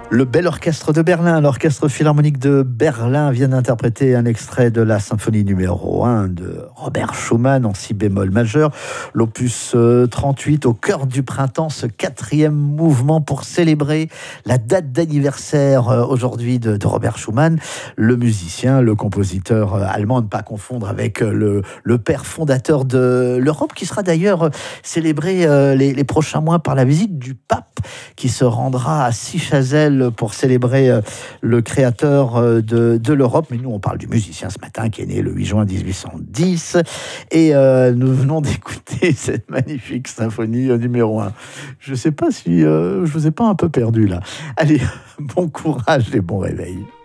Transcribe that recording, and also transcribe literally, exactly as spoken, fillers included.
Le bel orchestre de Berlin, l'orchestre philharmonique de Berlin vient d'interpréter un extrait de la symphonie numéro un de Robert Schumann en si bémol majeur, l'opus trente-huit au cœur du printemps, ce quatrième mouvement pour célébrer la date d'anniversaire aujourd'hui de, de Robert Schumann, le musicien, le compositeur allemand, ne pas confondre avec le, le père fondateur de l'Europe, qui sera d'ailleurs célébré les, les prochains mois par la visite du pape qui se rendra à Sichazel pour célébrer le créateur de, de l'Europe. Mais nous, on parle du musicien ce matin qui est né le huit juin mille huit cent dix. Et euh, nous venons d'écouter cette magnifique symphonie numéro un. Je ne sais pas si euh, je vous ai pas un peu perdu là. Allez, bon courage et bon réveil.